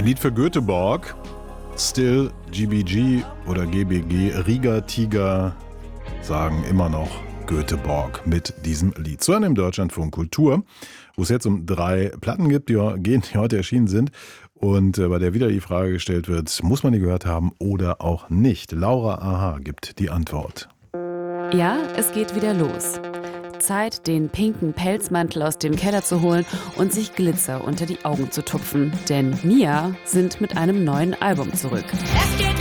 Ein Lied für Göteborg. Still, GBG oder GBG, Riga Tiger sagen immer noch Göteborg mit diesem Lied. So einem Deutschlandfunk Kultur, wo es jetzt um 3 Platten gibt, die heute erschienen sind und bei der wieder die Frage gestellt wird, muss man die gehört haben oder auch nicht? Laura Aha gibt die Antwort. Ja, es geht wieder los. Zeit, den pinken Pelzmantel aus dem Keller zu holen und sich Glitzer unter die Augen zu tupfen. Denn Mia sind mit einem neuen Album zurück. Es geht